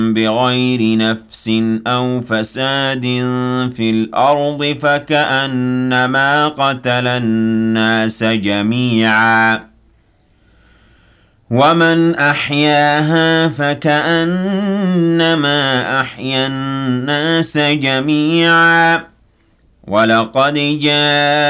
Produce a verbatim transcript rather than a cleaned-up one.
بغير نفس أو فساد في الأرض فكأنما قتل الناس جميعا ومن أحياها فكأنما أحيا الناس جميعا ولقد جاء